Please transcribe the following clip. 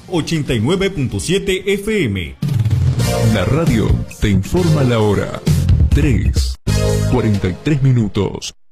89.7 FM. La radio te informa la hora. 3:43 minutos.